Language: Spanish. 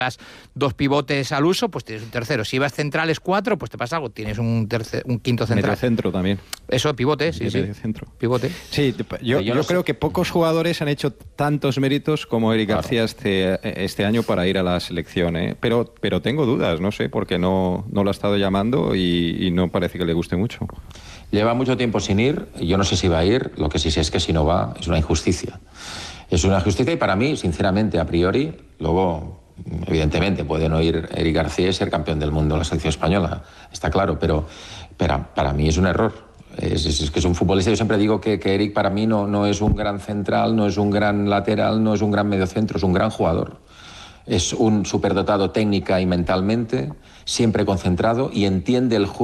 2 pivotes al uso, pues tienes un tercero. Si vas centrales 4, pues te pasa algo, tienes un quinto central. Medio centro también. Eso, pivote, sí. Medio centro. Pivote. Sí, yo creo que pocos jugadores han hecho tantos méritos como Eric García este año para ir a la selección, ¿eh? Pero tengo dudas, no sé, porque no lo ha estado llamando y no parece que le guste mucho. Lleva mucho tiempo sin ir, yo no sé si va a ir, lo que sí sé es que si no va es una injusticia. Es una injusticia y para mí, sinceramente, a priori, luego, evidentemente, puede no ir Eric García y ser campeón del mundo de la selección española, está claro, pero para mí es un error. Es que es un futbolista, yo siempre digo que Eric para mí no es un gran central, no es un gran lateral, no es un gran mediocentro, es un gran jugador. Es un superdotado técnica y mentalmente, siempre concentrado y entiende el juego.